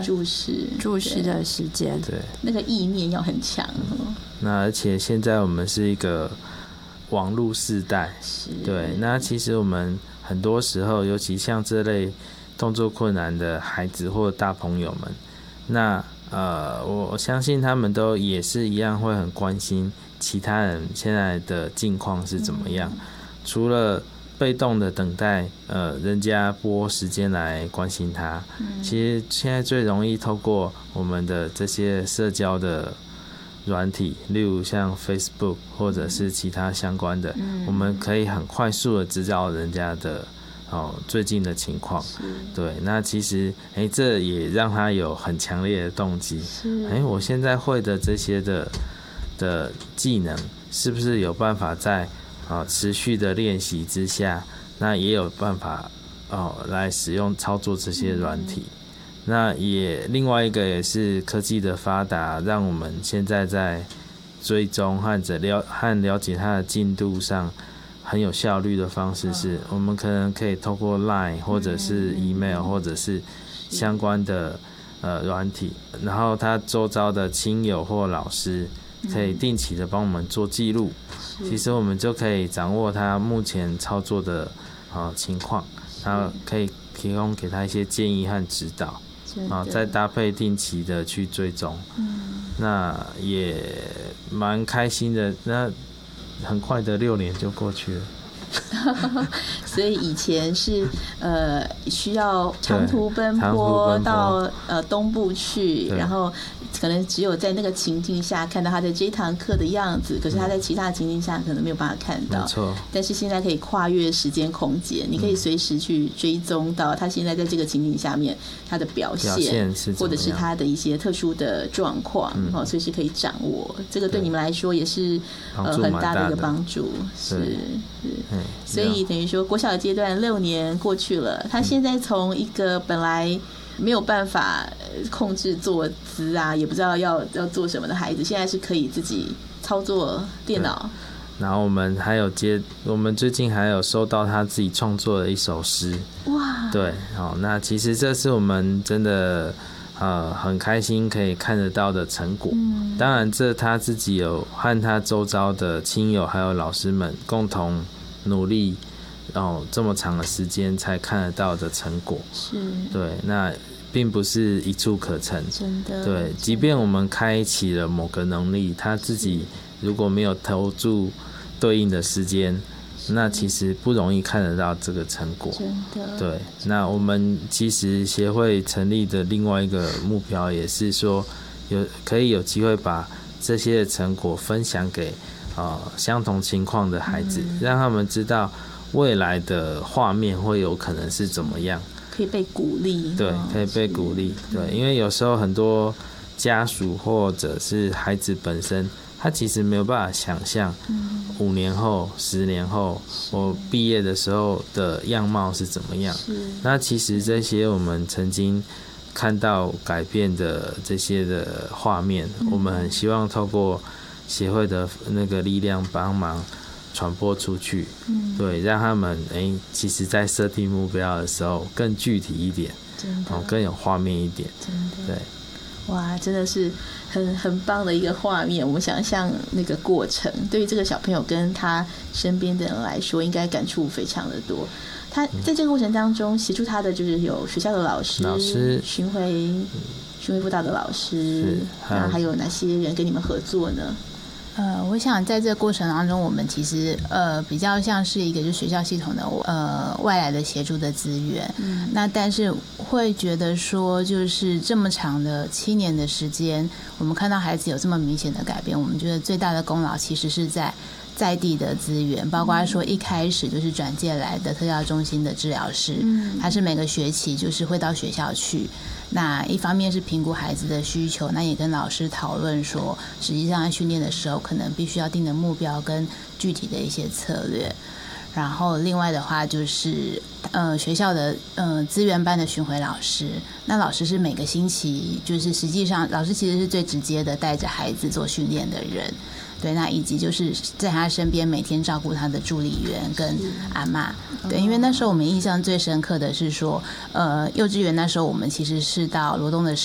注视的时间， 对， 那个意念要很强。 那而且现在我们是一个网络世代，对，那其实我们很多时候，尤其像这类动作困难的孩子或大朋友们，那我相信他们都也是一样会很关心其他人现在的境况是怎么样，除了被动的等待人家拨时间来关心他，其实现在最容易透过我们的这些社交的软体，例如像 Facebook 或者是其他相关的，我们可以很快速的知道人家的最近的情况。对，那其实这也让他有很强烈的动机，我现在会的这些的技能是不是有办法在持续的练习之下，那也有办法来使用操作这些软体。那也另外一个也是科技的发达，让我们现在在追踪和了解它的进度上很有效率的方式是，我们可能可以透过 LINE 或者是 email 或者是相关的软体，然后他周遭的亲友或老师可以定期的帮我们做记录，其实我们就可以掌握他目前操作的情况，然后可以提供给他一些建议和指导，再搭配定期的去追踪，那也蛮开心的。那很快的6年就过去了。 所以以前是需要长途奔波到东部去，然后可能只有在那个情境下看到他在这一堂课的样子，可是他在其他情境下可能没有办法看到。没错。但是现在可以跨越时间空间，你可以随时去追踪到他现在在这个情境下面他的表现或者是他的一些特殊的状况，随时可以掌握。这个对你们来说也是很大的一个帮助。是。所以等于说国小的阶段6年过去了，他现在从一个本来没有办法控制坐姿啊，也不知道要做什么的孩子，现在是可以自己操作电脑。 然后我们最近还有收到他自己创作的一首诗。哇！对，那其实这是我们真的很开心可以看得到的成果。当然这他自己有和他周遭的亲友还有老师们共同努力这么长的时间才看得到的成果。是。对，那并不是一触可成。真的。对，即便我们开启了某个能力，他自己如果没有投注对应的时间，那其实不容易看得到这个成果。真的。对，那我们其实协会成立的另外一个目标也是说可以有机会把这些成果分享给相同情况的孩子，让他们知道未来的画面会有可能是怎么样， 可以被鼓励。对， 可以被鼓励。对，因为有时候很多家属或者是孩子本身，他其实没有办法想象5年后、10年后我毕业的时候的样貌是怎么样。那其实这些我们曾经看到改变的这些的画面，我们很希望透过协会的那个力量帮忙传播出去，对，让他们其实在设定目标的时候更具体一点，更有画面一点。真的。对。 哇，真的是很棒的一个画面。我们想象那个过程，对于这个小朋友跟他身边的人来说，应该感触非常的多。他在这个过程当中协助他的就是有学校的老师巡回辅导的老师，那还有哪些人跟你们合作呢？ 我想在这个过程当中，我们其实比较像是一个就是学校系统的外来的协助的资源。那但是会觉得说，就是这么长的7年的时间，我们看到孩子有这么明显的改变，我们觉得最大的功劳其实是在地的资源，包括说一开始就是转介来的特教中心的治疗师，他是每个学期就是会到学校去。那一方面是评估孩子的需求，那也跟老师讨论说，实际上在训练的时候可能必须要定的目标跟具体的一些策略。然后另外的话就是学校的资源班的巡回老师，那老师是每个星期，就是实际上老师其实是最直接的带着孩子做训练的人。对，那以及就是在他身边每天照顾他的助理员跟阿嬷。对，因为那时候我们印象最深刻的是说幼稚园那时候我们其实是到罗东的